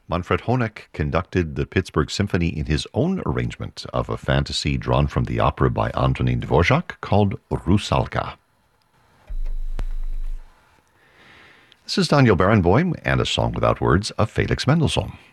Manfred Honeck conducted the Pittsburgh Symphony in his own arrangement of a fantasy drawn from the opera by Antonin Dvorak called Rusalka. This is Daniel Barenboim and a song without words of Felix Mendelssohn.